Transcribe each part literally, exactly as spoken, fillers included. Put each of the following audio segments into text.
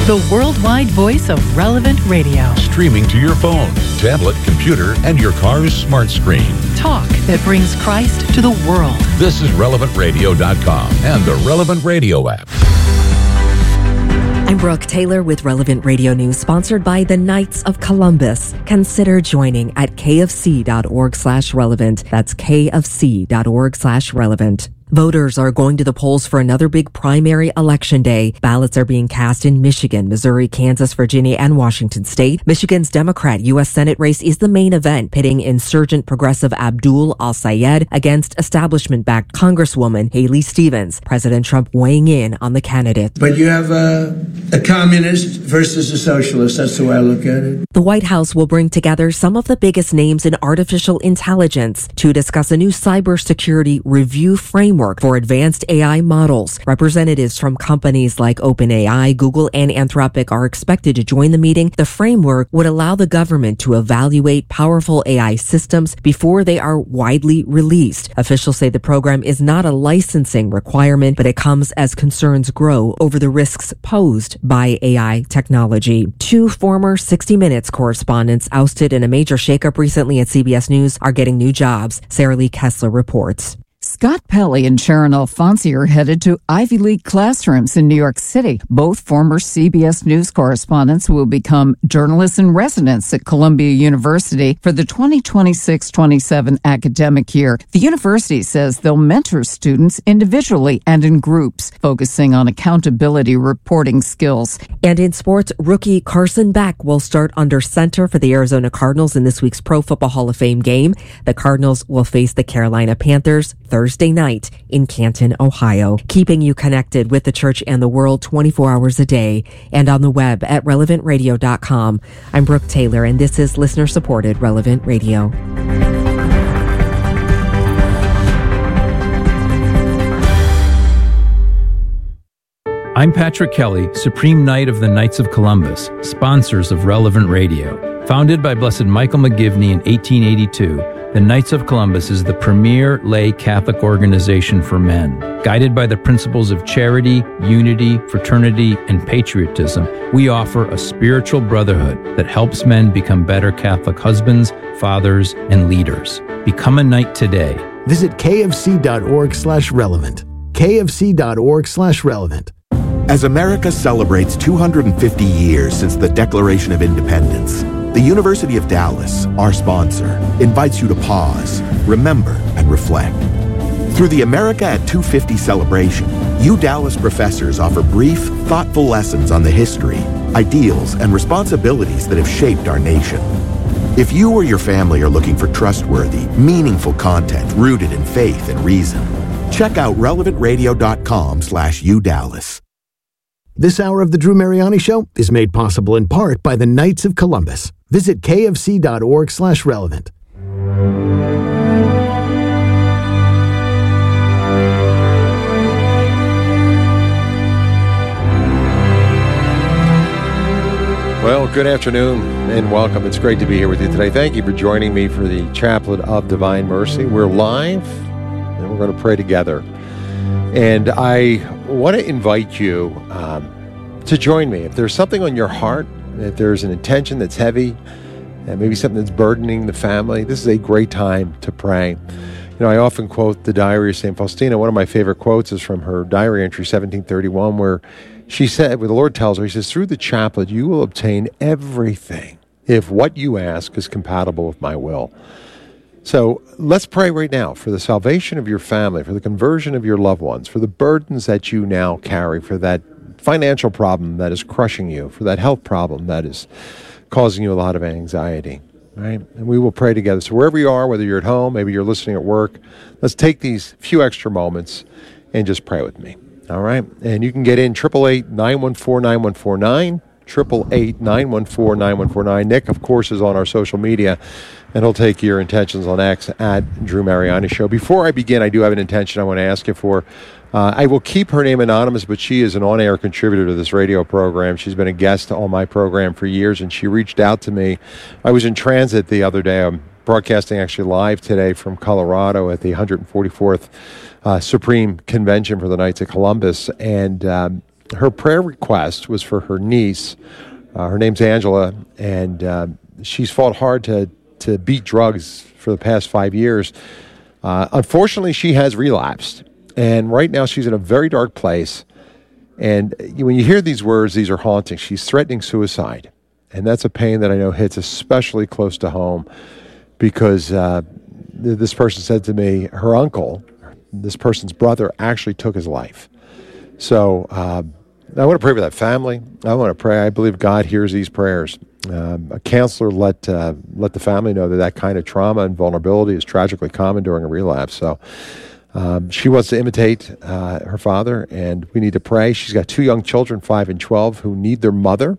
the worldwide voice of Relevant Radio. Streaming to your phone, tablet, computer, and your car's smart screen. Talk that brings Christ to the world. This is relevant radio dot com and the Relevant Radio app. I'm Brooke Taylor with Relevant Radio News, sponsored by the Knights of Columbus. Consider joining at kfc.org slash relevant. That's kfc.org slash relevant. Voters are going to the polls for another big primary election day. Ballots are being cast in Michigan, Missouri, Kansas, Virginia, and Washington state. Michigan's Democrat U S Senate race is the main event, pitting insurgent progressive Abdul al-Sayed against establishment-backed Congresswoman Haley Stevens. President Trump weighing in on the candidate. But you have a, a communist versus a socialist. That's the way I look at it. The White House will bring together some of the biggest names in artificial intelligence to discuss a new cybersecurity review framework for advanced A I models. Representatives from companies like OpenAI, Google, and Anthropic are expected to join the meeting. The framework would allow the government to evaluate powerful A I systems before they are widely released. Officials say the program is not a licensing requirement, but it comes as concerns grow over the risks posed by A I technology. Two former sixty minutes correspondents ousted in a major shakeup recently at C B S News are getting new jobs. Sarah Lee Kessler reports. Scott Pelley and Sharon Alfonsi are headed to Ivy League classrooms in New York City. Both former C B S News correspondents will become journalists in residence at Columbia University for the twenty twenty-six twenty-seven academic year. The university says they'll mentor students individually and in groups, focusing on accountability reporting skills. And in sports, rookie Carson Beck will start under center for the Arizona Cardinals in this week's Pro Football Hall of Fame game. The Cardinals will face the Carolina Panthers Thursday night in Canton, Ohio. Keeping you connected with the church and the world twenty-four hours a day and on the web at relevant radio dot com. I'm Brooke Taylor, and this is listener-supported Relevant Radio. I'm Patrick Kelly, Supreme Knight of the Knights of Columbus, sponsors of Relevant Radio. Founded by Blessed Michael McGivney in eighteen eighty-two, the Knights of Columbus is the premier lay Catholic organization for men. Guided by the principles of charity, unity, fraternity, and patriotism, we offer a spiritual brotherhood that helps men become better Catholic husbands, fathers, and leaders. Become a knight today. Visit kfc.org slash relevant. kfc.org slash relevant. As America celebrates two hundred fifty years since the Declaration of Independence, the University of Dallas, our sponsor, invites you to pause, remember, and reflect. Through the America at two fifty celebration, U Dallas professors offer brief, thoughtful lessons on the history, ideals, and responsibilities that have shaped our nation. If you or your family are looking for trustworthy, meaningful content rooted in faith and reason, check out relevant radio dot com slash U Dallas. This hour of the Drew Mariani Show is made possible in part by the Knights of Columbus. Visit kfc.org slash relevant. Well, good afternoon and welcome. It's great to be here with you today. Thank you for joining me for the Chaplet of Divine Mercy. We're live and we're going to pray together. And I want to invite you um, to join me. If there's something on your heart, if there's an intention that's heavy, and maybe something that's burdening the family, this is a great time to pray. You know, I often quote the diary of Saint Faustina. One of my favorite quotes is from her diary entry, seventeen thirty-one, where she said, where the Lord tells her, he says, through the chaplet, you will obtain everything if what you ask is compatible with my will. So let's pray right now for the salvation of your family, for the conversion of your loved ones, for the burdens that you now carry, for that financial problem that is crushing you, for that health problem that is causing you a lot of anxiety, right? And we will pray together. So wherever you are, whether you're at home, maybe you're listening at work, let's take these few extra moments and just pray with me, all right? And you can get in eight eight eight, nine one four, nine one four nine, eight eight eight, nine one four, nine one four nine. Nick, of course, is on our social media, and he'll take your intentions on X at Drew Mariani Show. Before I begin, I do have an intention I want to ask you for. Uh, I will keep her name anonymous, but she is an on-air contributor to this radio program. She's been a guest on my program for years, and she reached out to me. I was in transit the other day. I'm broadcasting actually live today from Colorado at the one hundred forty-fourth uh, Supreme Convention for the Knights of Columbus, and um, her prayer request was for her niece. Uh, her name's Angela, and uh, she's fought hard to, to beat drugs for the past five years. Uh, unfortunately, she has relapsed, and right now she's in a very dark place. And when you hear these words, these are haunting. She's threatening suicide, and that's a pain that I know hits especially close to home because uh, th- this person said to me, her uncle, this person's brother, actually took his life. So uh, I want to pray for that family. I want to pray. I believe God hears these prayers. Um, a counselor let uh, let the family know that that kind of trauma and vulnerability is tragically common during a relapse. So um, she wants to imitate uh, her father, and we need to pray. She's got two young children, five and twelve, who need their mother,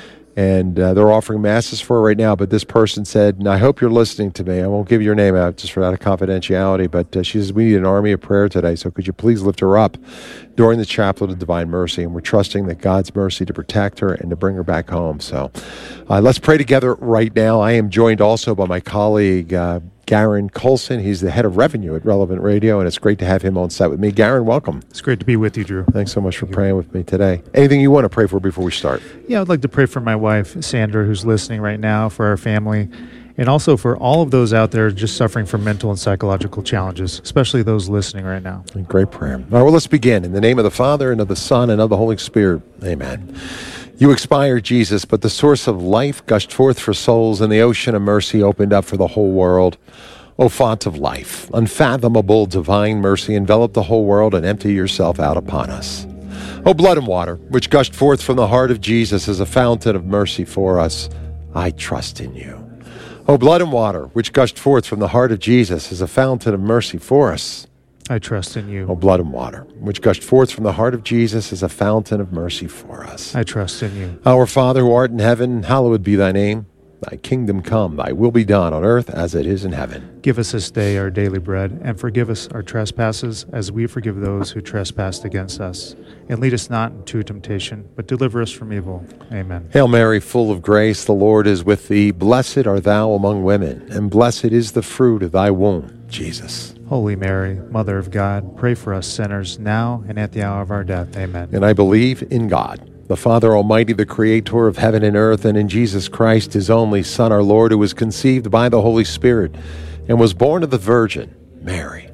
and uh, they're offering masses for her right now. But this person said, and I hope you're listening to me. I won't give your name out just for out of confidentiality, but uh, she says, we need an army of prayer today, so could you please lift her up during the Chaplet of Divine Mercy? And we're trusting that God's mercy to protect her and to bring her back home. So uh, let's pray together right now. I am joined also by my colleague, uh, Garen Colson. He's the head of revenue at Relevant Radio, and it's great to have him on set with me. Garen, welcome. It's great to be with you, Drew. Thanks so much for praying with me today. Anything you want to pray for before we start? Yeah, I'd like to pray for my wife, Sandra, who's listening right now, for our family, and also for all of those out there just suffering from mental and psychological challenges, especially those listening right now. Great prayer. All right, well, let's begin. In the name of the Father, and of the Son, and of the Holy Spirit. Amen. You expired, Jesus, but the source of life gushed forth for souls, and the ocean of mercy opened up for the whole world. O font of life, unfathomable divine mercy, envelop the whole world and empty yourself out upon us. O blood and water, which gushed forth from the heart of Jesus as a fountain of mercy for us, I trust in you. O blood and water, which gushed forth from the heart of Jesus as a fountain of mercy for us, I trust in you. O blood and water, which gushed forth from the heart of Jesus as a fountain of mercy for us, I trust in you. Our Father who art in heaven, hallowed be thy name. Thy kingdom come, thy will be done on earth as it is in heaven. Give us this day our daily bread, and forgive us our trespasses, as we forgive those who trespass against us. And lead us not into temptation, but deliver us from evil. Amen. Hail Mary, full of grace, the Lord is with thee. Blessed art thou among women, and blessed is the fruit of thy womb, Jesus. Holy Mary, Mother of God, pray for us sinners, now and at the hour of our death. Amen. And I believe in God, the Father Almighty, the Creator of heaven and earth, and in Jesus Christ, his only Son, our Lord, who was conceived by the Holy Spirit and was born of the Virgin Mary.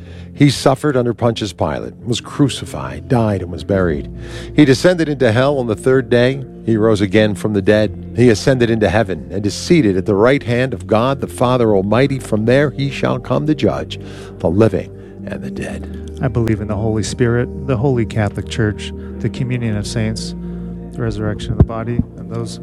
He suffered under Pontius Pilate, was crucified, died, and was buried. He descended into hell on the third day. He rose again from the dead. He ascended into heaven and is seated at the right hand of God, the Father Almighty. From there he shall come to judge the living and the dead. I believe in the Holy Spirit, the Holy Catholic Church, the communion of saints, the resurrection of the body, and those.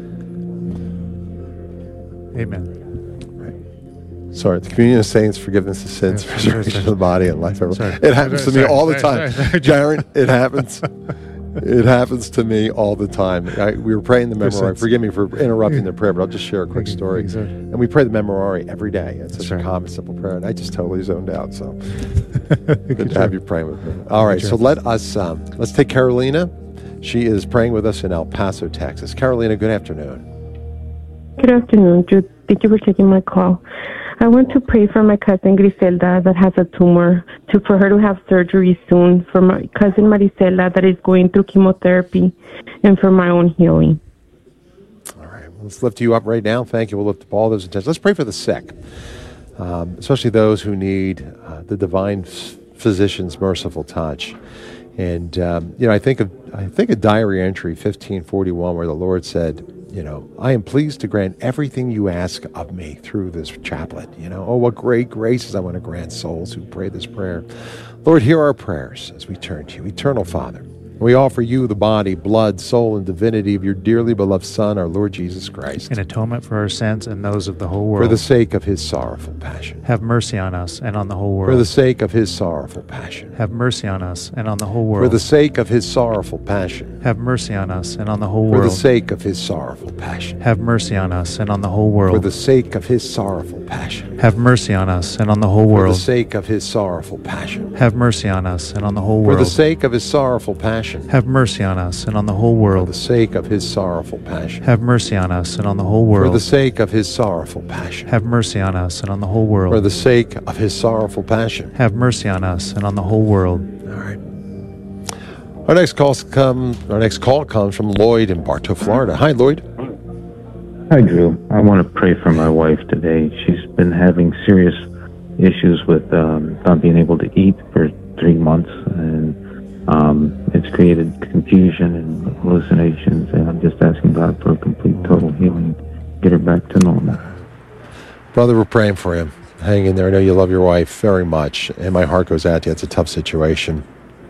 Amen. Right. Sorry, the communion of saints, forgiveness of sins, Yeah, resurrection sorry, of the body, and life forever. Sorry. It happens Sorry, to me sorry, all the sorry, time. sorry, sorry. Jaron, it happens. It happens to me all the time. I, we were praying the Memorare. Forgive me for interrupting the prayer, but I'll just share a quick story. And we pray the Memorare every day. It's such a common, simple prayer, and I just totally zoned out. So good, good to have you praying with me. All right, so let us um, let's take Carolina. She is praying with us in El Paso, Texas. Carolina, good afternoon. Good afternoon, Jude. Thank you for taking my call. I want to pray for my cousin Griselda that has a tumor, to for her to have surgery soon, for my cousin Maricela that is going through chemotherapy, and for my own healing. All right, well, let's lift you up right now. Thank you. We'll lift up all those intentions. Let's pray for the sick, um, especially those who need uh, the divine f- physician's merciful touch. And um, you know, I think of I think of diary entry fifteen forty-one, where the Lord said, you know, I am pleased to grant everything you ask of me through this chaplet. You know, oh, what great graces I want to grant souls who pray this prayer. Lord, hear our prayers as we turn to you. Eternal Father, we offer you the body, blood, soul, and divinity of your dearly beloved Son, our Lord Jesus Christ, in atonement for our sins and those of the whole world. For the sake of his sorrowful passion. Have mercy on us and on the whole world. For the sake of his sorrowful passion. Have mercy on us and on the whole world. For the sake of his sorrowful passion. Have mercy on us and on the whole world. For the sake of his sorrowful passion. Have mercy on us and on the whole world. For the sake of his sorrowful passion. Have mercy on us and on the whole world. For the sake of his sorrowful passion. Have mercy on us and on the whole world. For the sake of his sorrowful passion. Have mercy on us and on the whole world. For the sake of his sorrowful passion. Have mercy on us and on the whole world. For the sake of his sorrowful passion. Have mercy on us and on the whole world. For the sake of his sorrowful passion. Have mercy on us and on the whole world. All right. Our next call come. Our next call comes from Lloyd in Bartow, Florida. Hi, Lloyd. Hi, Drew. I want to pray for my wife today. She's been having serious issues with um, not being able to eat for three months, and um, it's created confusion and hallucinations. And I'm just asking God for a complete, total healing, get her back to normal. Brother, we're praying for you. Hang in there. I know you love your wife very much, and my heart goes out to you. It's a tough situation.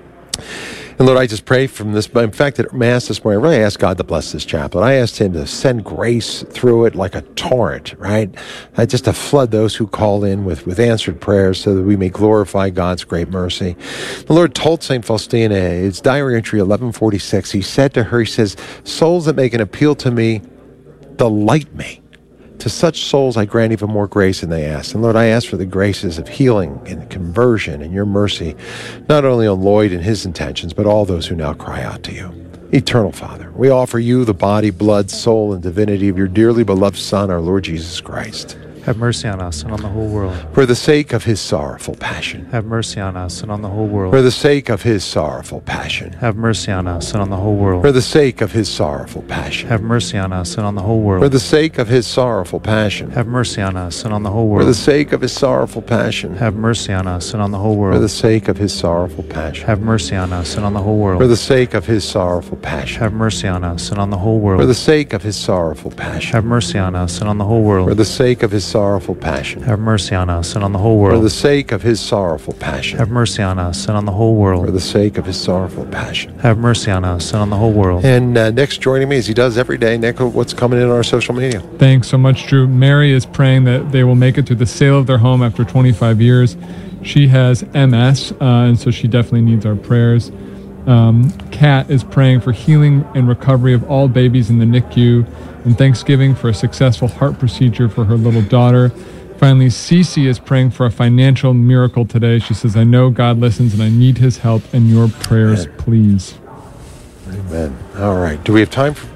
And Lord, I just pray from this. In fact, at Mass this morning, I really asked God to bless this chaplain. I asked Him to send grace through it like a torrent, right? Uh, just to flood those who call in with, with answered prayers so that we may glorify God's great mercy. The Lord told Saint Faustina, it's diary entry eleven forty-six, He said to her, He says, souls that make an appeal to me, delight me. To such souls I grant even more grace than they ask. And Lord, I ask for the graces of healing and conversion and your mercy, not only on Lloyd and his intentions, but all those who now cry out to you. Eternal Father, we offer you the body, blood, soul, and divinity of your dearly beloved Son, our Lord Jesus Christ. Have mercy on us and on the whole world. For the sake of his sorrowful passion. Have mercy on us and on the whole world. For the sake of his sorrowful passion. Have mercy on us and on the whole world. For the sake of his sorrowful passion. Have mercy on us and on the whole world. For the sake of his sorrowful passion. Have mercy on us and on the whole world. For the sake of his sorrowful passion. Have mercy on us and on the whole world. For the sake of his sorrowful passion. Have mercy on us and on the whole world. For the sake of his sorrowful passion. Have mercy on us and on the whole world. For the sake of his sorrowful passion. Have mercy on us and on the whole world. For the sake of his sorrowful passion. Have mercy on us and on the whole world. For the sake of his sorrowful passion. Have mercy on us and on the whole world. For the sake of his sorrowful passion. Have mercy on us and on the whole world. And uh, Nick's joining me as he does every day. Nick, what's coming in on our social media? Thanks so much, Drew. Mary is praying that they will make it through the sale of their home after twenty-five years. She has M S, uh, and so she definitely needs our prayers. Um, Kat is praying for healing and recovery of all babies in the N I C U, and Thanksgiving for a successful heart procedure for her little daughter. Finally, Cece is praying for a financial miracle today. She says, I know God listens and I need his help and your prayers, Amen. Please. Amen. All right. Do we have time for...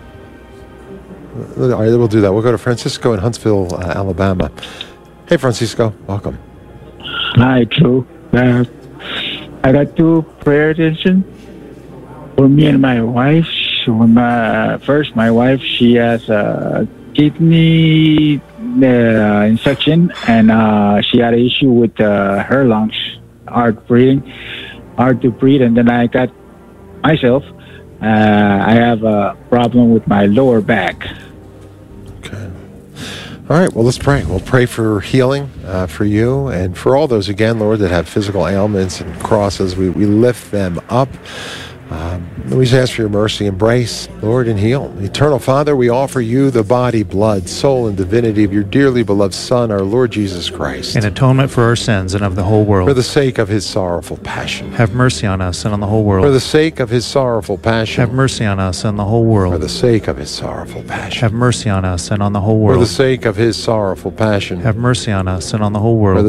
All right, we'll do that. We'll go to Francisco in Huntsville, uh, Alabama. Hey, Francisco. Welcome. Hi, Drew. Uh, I got two prayer attention for me and my wife. When my, first, my wife, she has a kidney uh, infection, and uh, she had an issue with uh, her lungs, hard breathing, hard to breathe. And then I got myself, uh, I have a problem with my lower back. Okay. All right, well, let's pray. We'll pray for healing uh, for you and for all those, again, Lord, that have physical ailments and crosses. We, we lift them up. Um, we just ask for your mercy, embrace, Lord, and heal. Eternal Father, we offer you the body, blood, soul, and divinity of your dearly beloved Son, our Lord Jesus Christ. In atonement for our sins and of the whole world. For the sake of his sorrowful passion. Have mercy on us and on the whole world. For the sake of his sorrowful passion. Have mercy on us and the whole world. For the sake of his sorrowful passion. Have mercy on us and on the whole world. For the sake of his sorrowful passion. Have mercy on us and on the whole world. For the